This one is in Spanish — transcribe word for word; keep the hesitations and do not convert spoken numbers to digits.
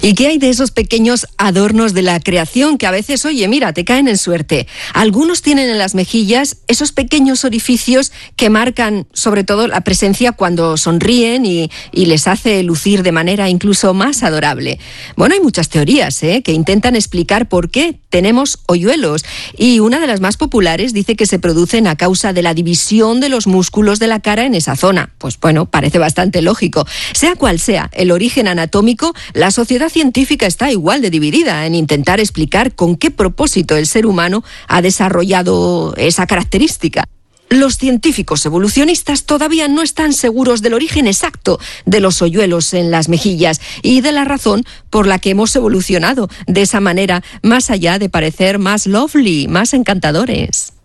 ¿Y qué hay de esos pequeños adornos de la creación que a veces, oye, mira, te caen en suerte? Algunos tienen en las mejillas esos pequeños orificios que marcan sobre todo la presencia cuando sonríen y, y les hace lucir de manera incluso más adorable. Bueno, hay muchas teorías ¿eh? que intentan explicar por qué tenemos hoyuelos, y una de las más populares dice que se producen a causa de la división de los músculos de la cara en esa zona. Pues bueno, parece bastante lógico. Sea cual sea el origen anatómico, la sociedad científica está igual de dividida en intentar explicar con qué propósito el ser humano ha desarrollado esa característica. Los científicos evolucionistas todavía no están seguros del origen exacto de los hoyuelos en las mejillas y de la razón por la que hemos evolucionado de esa manera, más allá de parecer más lovely, más encantadores.